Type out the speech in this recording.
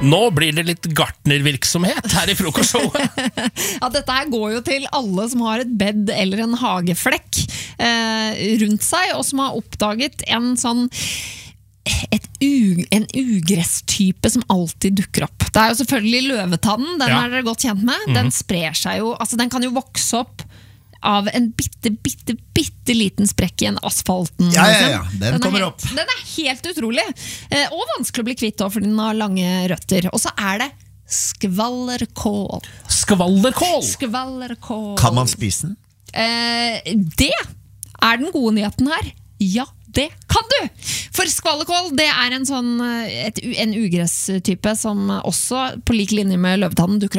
Nå blir det litt gartnervirksomhet her i frokostshowet. Ja, dette her går jo til alle som har et bed eller en hageflekk rundt seg, og som har oppdaget en sånn en ugresstype som alltid dukker opp. Det er jo selvfølgelig løvetannen, den er dere godt kjent med. Den sprer seg jo, altså den kan jo vokse opp av en bitte liten sprekk i en asfalten. Ja, den kommer opp. Den er helt utrolig. Og vanskelig å bli kvitt for den har lange røtter. Og så er det skvallerkål. Skvallerkål. Kan man spise den? Det er den gode nyheten her. Ja, det kan du! For skvallerkål, det er en sånn en ugresstype som også på lik linje med løvetannen dukker